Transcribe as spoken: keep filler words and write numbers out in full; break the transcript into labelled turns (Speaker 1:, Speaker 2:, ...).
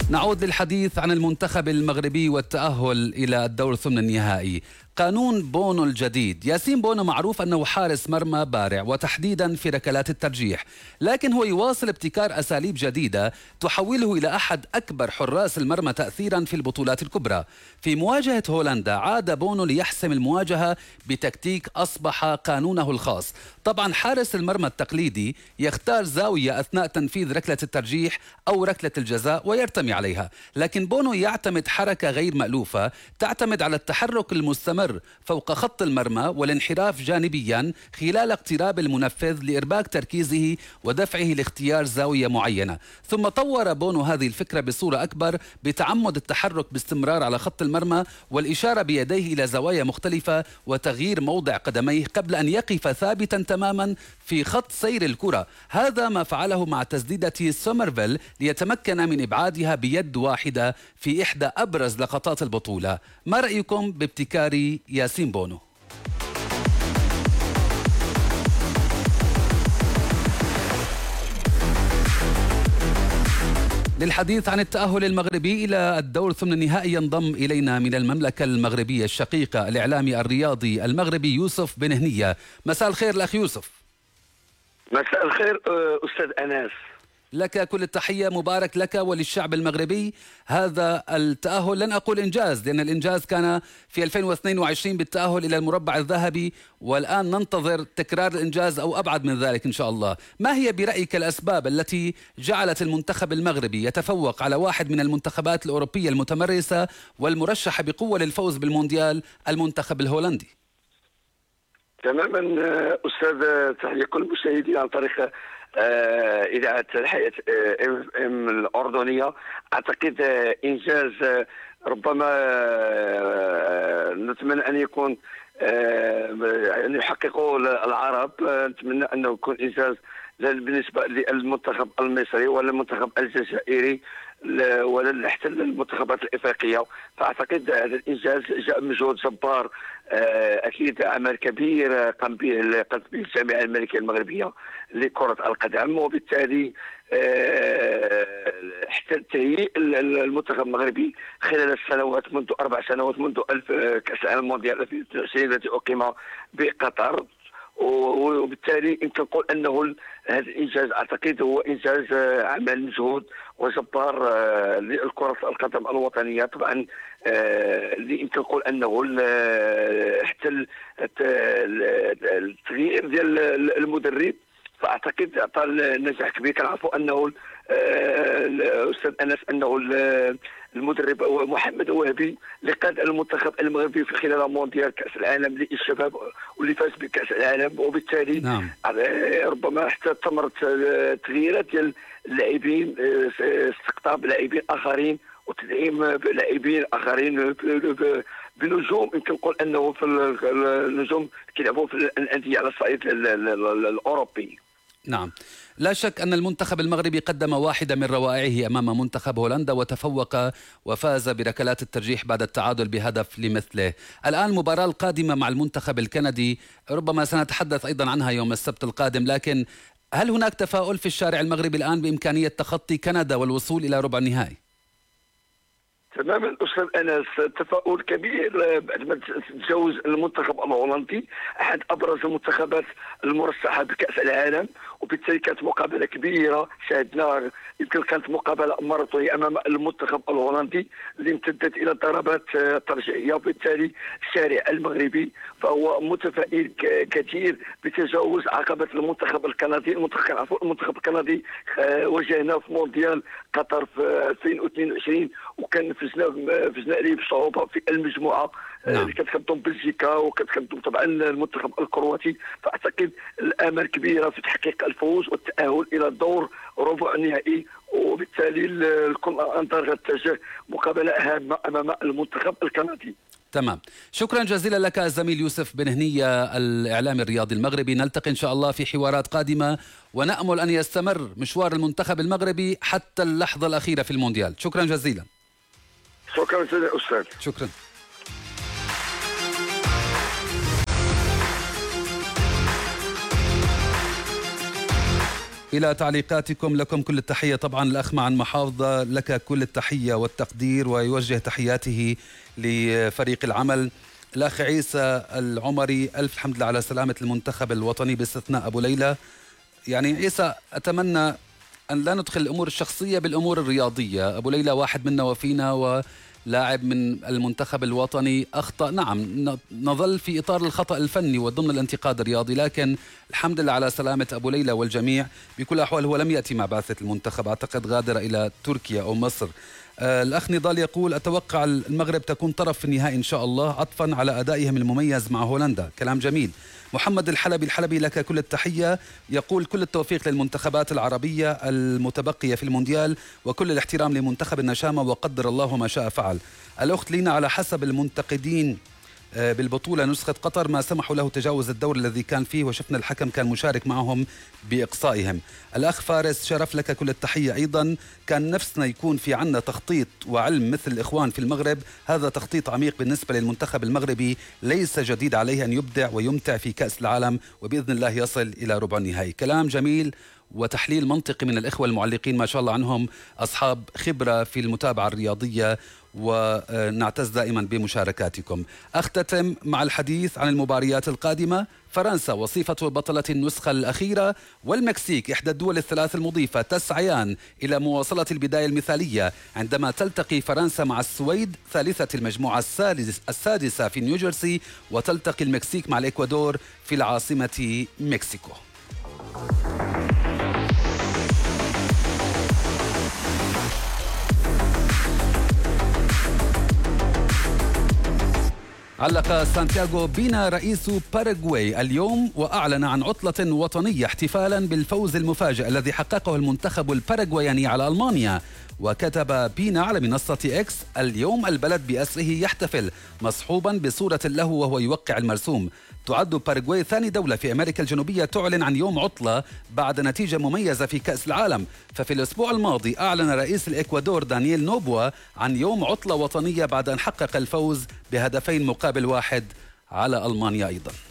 Speaker 1: نعود للحديث عن المنتخب المغربي والتأهل إلى الدور ثمن النهائي. قانون بونو الجديد. ياسين بونو معروف أنه حارس مرمى بارع وتحديدا في ركلات الترجيح، لكن هو يواصل ابتكار أساليب جديدة تحوله إلى أحد أكبر حراس المرمى تأثيرا في البطولات الكبرى. في مواجهة هولندا عاد بونو ليحسم المواجهة بتكتيك أصبح قانونه الخاص. طبعا حارس المرمى التقليدي يختار زاوية أثناء تنفيذ ركلة الترجيح أو ركلة الجزاء ويرتمي عليها، لكن بونو يعتمد حركة غير مألوفة تعتمد على التحرك المستمر فوق خط المرمى والانحراف جانبيا خلال اقتراب المنفذ لإرباك تركيزه ودفعه لاختيار زاوية معينة. ثم طور بونو هذه الفكرة بصورة أكبر بتعمد التحرك باستمرار على خط المرمى والإشارة بيديه إلى زوايا مختلفة وتغيير موضع قدميه قبل أن يقف ثابتا تماما في خط سير الكرة. هذا ما فعله مع تسديدة سومرفيل ليتمكن من إبعادها بيد واحدة في إحدى أبرز لقطات البطولة. ما رأيكم بابتكار ياسين بونو؟ للحديث عن التأهل المغربي إلى الدور ثمن النهائي ينضم إلينا من المملكة المغربية الشقيقة الإعلامي الرياضي المغربي يوسف بن هنية. مساء الخير الأخ يوسف.
Speaker 2: مساء الخير أستاذ أناس.
Speaker 1: لك كل التحية، مبارك لك وللشعب المغربي هذا التأهل. لن أقول إنجاز لأن الإنجاز كان في ألفين واثنين وعشرين بالتأهل إلى المربع الذهبي، والآن ننتظر تكرار الإنجاز أو أبعد من ذلك إن شاء الله. ما هي برأيك الأسباب التي جعلت المنتخب المغربي يتفوق على واحد من المنتخبات الأوروبية المتمرسة والمرشحة بقوة للفوز بالمونديال، المنتخب الهولندي؟
Speaker 2: تماما أستاذ، تحية كل المشاهدين عن طريق آه إذاعة الحياة آه ام الأردنية. أعتقد آه إنجاز آه ربما آه نتمنى أن يكون آه أن يحققه العرب. آه نتمنى أنه يكون إنجاز بالنسبة للمنتخب المصري ولا المنتخب الجزائري ولا حتى المنتخبات الافريقيه. فاعتقد هذا الانجاز جاء مجهود جبار، اكيد عمل كبير قام به قامت به الجامعه الملكيه المغربيه لكره القدم، وبالتالي حتى تهيئ المنتخب المغربي خلال السنوات منذ اربع سنوات منذ الف كاس العالم المونديال ألفين واثنين وعشرين التي اقيم بقطر، وبالتالي يمكن نقول انه هذا الانجاز اعتقد هو انجاز عمل مجهود وجبار لكرة القدم الوطنيه. طبعا اللي يمكن نقول انه حتى التغيير ديال المدرب فاعتقد اعطى نجاح كبير. كنعرفوا انه الاستاذ انس انه المدرب هو محمد وهبي اللي قاد المنتخب المغربي في خلال مونديال كاس العالم للشباب واللي فاز بكاس العالم، وبالتالي نعم. ربما حتى تمرت تغييرات ديال اللاعبين، استقطاب لاعبين اخرين وتدعيم لاعبين اخرين بنجوم يمكن نقول انه في النجوم كيلعبوا في الانديه على الصعيد الاوروبي.
Speaker 1: نعم، لا شك أن المنتخب المغربي قدم واحدة من روائعه أمام منتخب هولندا وتفوق وفاز بركلات الترجيح بعد التعادل بهدف لمثله. الآن المباراة القادمة مع المنتخب الكندي ربما سنتحدث أيضا عنها يوم السبت القادم، لكن هل هناك تفاؤل في الشارع المغربي الآن بإمكانية تخطي كندا والوصول إلى ربع النهائي؟
Speaker 2: تماما استاذ انس، تفاؤل كبير بعد ما تجاوز المنتخب الهولندي احد ابرز المنتخبات المرشحه بكاس العالم، وبالتالي كانت مقابله كبيره شاهدنا. يمكن كانت مقابله مرتين امام المنتخب الهولندي اللي امتدت الى ضربات ترجيحيه، وبالتالي الشارع المغربي فهو متفائل كثير بتجاوز عقبه المنتخب الكندي. المنتخب المنتخب الكندي واجهناه في مونديال قطر في ألفين واثنين وعشرين وكان فزنا فزنا عليه بصعوبه في المجموعه اللي نعم. كانت خدم بلجيكا وكانت خدم طبعا المنتخب الكرواتي. فاعتقد الامال كبيره في تحقيق الفوز والتاهل الى الدور ربع النهائي، وبالتالي الكل انظار غتتجه مقابله هامه امام المنتخب الكندي.
Speaker 1: تمام، شكرا جزيلا لك الزميل يوسف بن هنية الإعلامي الرياضي المغربي. نلتقي إن شاء الله في حوارات قادمة ونأمل أن يستمر مشوار المنتخب المغربي حتى اللحظة الأخيرة في المونديال. شكرا جزيلا.
Speaker 2: شكرا جزيلا أستاذ.
Speaker 1: شكرا. إلى تعليقاتكم لكم كل التحية. طبعا الأخ معن محافظة لك كل التحية والتقدير، ويوجه تحياته لفريق العمل. الأخ عيسى العمري ألف الحمد لله على سلامة المنتخب الوطني باستثناء أبو ليلى. يعني عيسى أتمنى أن لا ندخل الأمور الشخصية بالأمور الرياضية. أبو ليلى واحد منا وفينا ولاعب من المنتخب الوطني، أخطأ نعم، نظل في إطار الخطأ الفني وضمن الانتقاد الرياضي، لكن الحمد لله على سلامة أبو ليلى والجميع. بكل الأحوال هو لم يأتي مع بعثة المنتخب، أعتقد غادر إلى تركيا أو مصر. آه الأخ نضال يقول أتوقع المغرب تكون طرف في النهائي إن شاء الله، عطفا على أدائهم المميز مع هولندا. كلام جميل. محمد الحلبي الحلبي لك كل التحية، يقول كل التوفيق للمنتخبات العربية المتبقية في المونديال، وكل الاحترام لمنتخب النشامة، وقدر الله ما شاء فعل. الأخت لينا على حسب المنتقدين بالبطولة نسخة قطر ما سمحوا له تجاوز الدور الذي كان فيه، وشفنا الحكم كان مشارك معهم بإقصائهم. الأخ فارس شرف لك كل التحية أيضا، كان نفسنا يكون في عنا تخطيط وعلم مثل الإخوان في المغرب، هذا تخطيط عميق بالنسبة للمنتخب المغربي، ليس جديد عليه أن يبدع ويمتع في كأس العالم، وبإذن الله يصل إلى ربع النهائي. كلام جميل وتحليل منطقي من الإخوة المعلقين ما شاء الله عنهم أصحاب خبرة في المتابعة الرياضية، ونعتز دائما بمشاركاتكم. أختتم مع الحديث عن المباريات القادمة. فرنسا وصيفة بطلة النسخة الأخيرة، والمكسيك إحدى الدول الثلاث المضيفة تسعيان إلى مواصلة البداية المثالية عندما تلتقي فرنسا مع السويد ثالثة المجموعة السادسة في نيوجيرسي، وتلتقي المكسيك مع الإكوادور في العاصمة مكسيكو. علق سانتياغو بينا رئيس باراغواي اليوم وأعلن عن عطلة وطنية احتفالا بالفوز المفاجئ الذي حققه المنتخب الباراغواياني على ألمانيا. وكتب بينا على منصة إكس اليوم البلد بأسره يحتفل، مصحوبا بصورة له وهو يوقع المرسوم. تعد باراغواي ثاني دولة في أمريكا الجنوبية تعلن عن يوم عطلة بعد نتيجة مميزة في كأس العالم. ففي الأسبوع الماضي أعلن رئيس الإكوادور دانييل نوبوا عن يوم عطلة وطنية بعد أن حقق الفوز بهدفين مقابل واحد على ألمانيا أيضا.